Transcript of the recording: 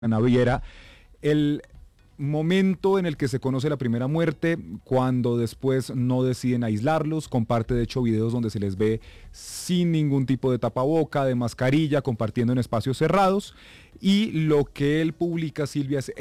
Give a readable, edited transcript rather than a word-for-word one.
Naviera, el momento en el que se conoce la primera muerte, cuando después no deciden aislarlos, comparte de hecho videos donde se les ve sin ningún tipo de tapaboca, de mascarilla, compartiendo en espacios cerrados, y lo que él publica, Silvia, es